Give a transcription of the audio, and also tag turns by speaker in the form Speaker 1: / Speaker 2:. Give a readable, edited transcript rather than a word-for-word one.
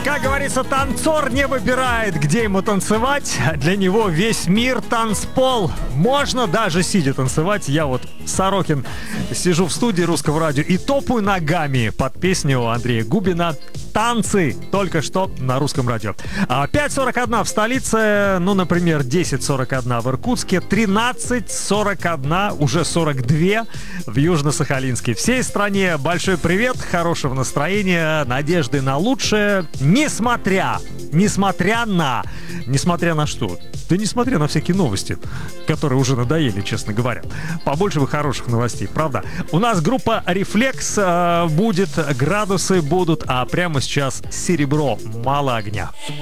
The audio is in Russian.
Speaker 1: Как говорится, танцор не выбирает, где ему танцевать. Для него весь мир танцпол. Можно даже сидя танцевать. Я вот, Сорокин, сижу в студии Русского радио и топаю ногами под песню Андрея Губина «Танцы» только что на Русском радио. 5:41 в столице, ну, например, 10:41 в Иркутске, 13:41, уже 42 в Южно-Сахалинске. Всей стране большой привет, хорошего настроения, надежды на лучшее, несмотря на что? Да несмотря на всякие новости, которые уже надоели, честно говоря. Побольше бы хороших новостей, правда? У нас группа «Рефлекс» будет, градусы будут, а прямо сейчас «Серебро», «Мало огня».